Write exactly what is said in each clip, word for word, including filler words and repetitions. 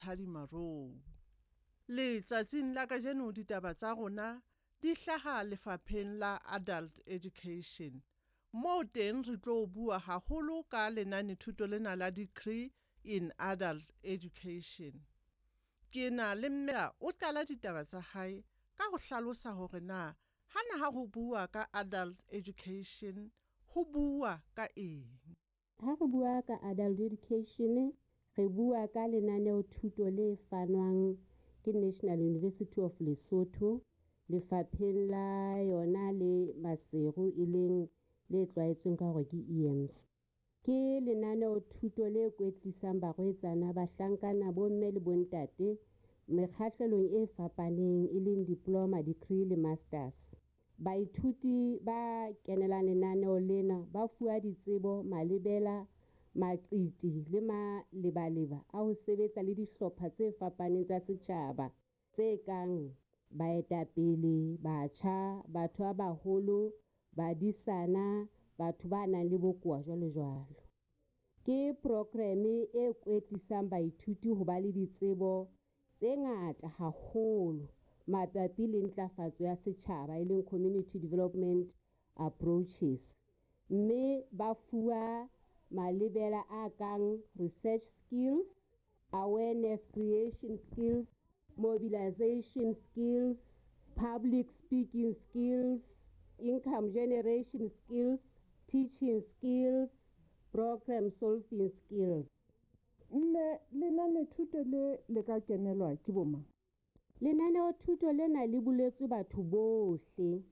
Thadimarou. Letsatsing la kajeno ditaba tsa rona di hlaha lefapheng la Adult Education. Moo teng re tlo bua haholo ka lenane thuto lena la Degree in Adult Education. Ke na le mmea o qala ditaba tsa hae ka ho hlalosa hore na hana ha ho bua ka Adult Education ho bua ka eng. Ha re bua ka Adult Education, re bua ka lenaneo thuto le fanwang ke National University of Lesotho, lefapheng la yona le Maseru e leng le tlwaetsweng ka hore ke E A M S. Ke lenaneo thuto le kwetlisang barwetsana, bahlankana, bomme le bontate mekgahlelong e fapaneng e leng diploma, degree le masters. Baithuti ba kenelang lenaneo lena ba fuwa ditsebo, malebela, maqiti le malebaleba a ho sebetsa le dihlopha tse fapaneng tsa setjhaba tse kang baetapele, batjha, batho ba baholo, badisana, batho ba nang le bokowa jwalo jwalo. Ke programe e kwetlisang baithuti ho ba le ditsebo tse ngata haholo mabapi le ntlafatso ya setjhaba e leng community development approaches. Mme ba fuwa malebela a kang research skills, awareness creation skills, mobilization skills, public speaking skills, income generation skills, teaching skills, program solving skills. Mme lenane thuto le le ka kenelwa ke boma. Lenaneo thuto lena le buletswe batho bohle.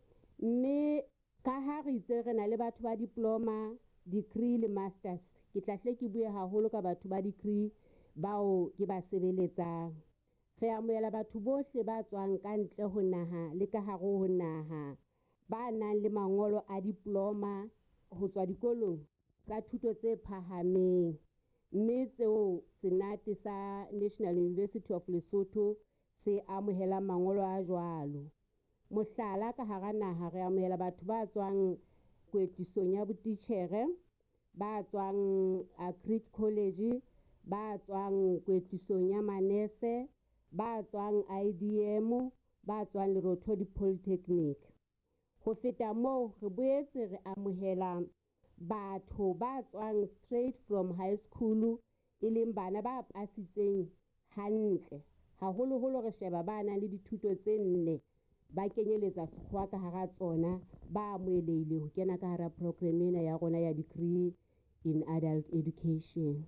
Mme ka ha re itse re na le batho ba diploma, degree le masters, ke tla hle ke bue haholo ka batho ba degree bao ke ba sebeletsang. Re amohela batho bohle ba tswang ka ntle ho naha le ka hare ho naha, ba nang le mangolo a diploma ho tswa dikolong tsa thuto tse phahameng. Mme tseo senate sa National University of Lesotho se amohela mangolo a jwalo. Mohlala, ka hara naha re amohela batho ba tswang kwetlisong ya botitjhere, ba tswang Agric College, ba tswang kwetlisong ya manese, ba tswang I D M, ba tswang Lerotho Polytechnic. Ho feta moo re boetse re amohela batho ba tswang straight from high school e leng bana ba pasitseng hantle. Haholoholo re sheba ba nang le dithuto tse nne ba kenyeletsa sekgowa ka hara tsona, ba amohelehile ho kena ka hara program ena ya rona ya Degree in Adult Education.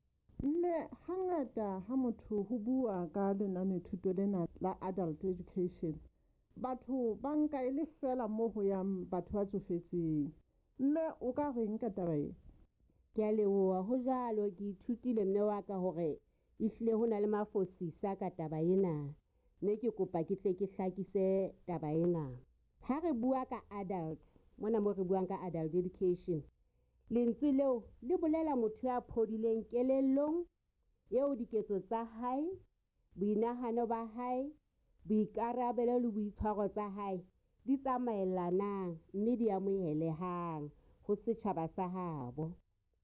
Mme hangata ha motho ho bua ka lenane thuto lena la Adult Education, batho ba nka e le fela moo ho yang batho ba tsofetseng. Mme o ka reng ka taba e? Ke a leboha. Ho jwalo ke ithutile mme wa ka hore ehlile ho na le mafosisa ka taba ena. Mme ke kopa ke tle ke hlakise taba ena. Ha re bua ka adult, mona mo re buang ka adult education, lentswe leo le bolela motho ya phodileng kelellong, eo diketso tsa hae, boinahano ba hae, boikarabelo le boitshwaro tsa hae di tsamaelanang mme di amohelehang ho setjhaba sa habo.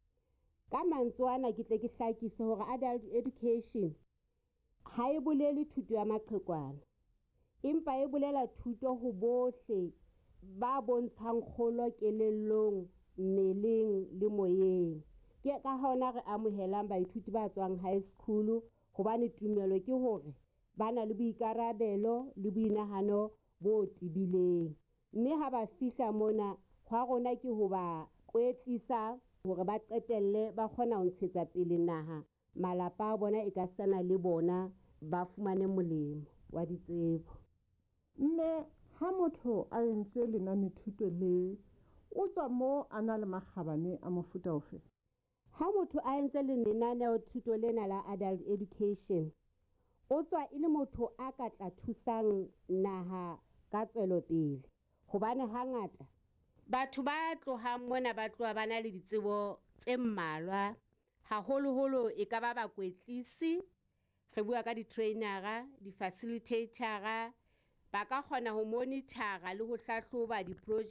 Ka mantswe ana ke tle ke hlakise hore adult education ha e bolele thuto ya maqhekwana, empa e bolela thuto ho bohle ba bontshang kgolo kelellong, mmeleng le moyeng. Ke ka hona re amohelang baithuti ba tswang high school hobane tumelo ke hore ba na le boikarabelo le boinahano bo tibileng. Mme ha ba fihla mona, hwa rona ke ho ba kwetlisa hore ba qetelle ba kgona ho ntshetsa pele naha, malapa a bona e ka sana le bona, ba fumane molemo wa ditsebo. Mme ha motho a entse lenane thuto le, o tswa mo a na le makgabane a mofuta ofe? Ha motho a entse lenaneo thuto lena la adult education, o tswa e le motho a ka tla thusang naha ka tswelo pele. Hobane hangata batho ba tlohang mona ba tloha ba na le ditsebo tse mmalwa, haholoholo e ka ba bakwetlisi, re bua ka di-trainera, di-facilitatera, ba ka kgona ho monitora le ho hlahloba di-project